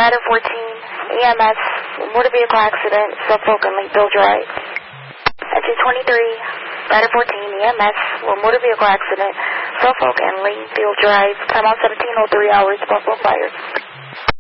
Ladder 14, EMS, motor vehicle accident, Suffolk and Lakeville Drive. Exit 23, Ladder 14, EMS, motor vehicle accident, Suffolk and Lakeville Drive. Time on 17:03 hours, Buffalo Fire.